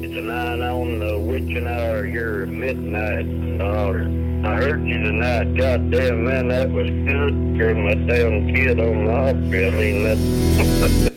tonight on the witching hour here at midnight. I heard you tonight. Goddamn, man, that was good. Heard my damn kid on the opry. I mean, that.